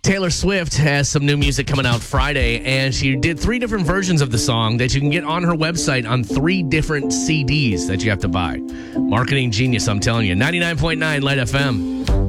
Taylor Swift has some new music coming out Friday, and she did 3 different versions of the song that you can get on her website on 3 different CDs that you have to buy. Marketing genius, I'm telling you. 99.9 Light FM.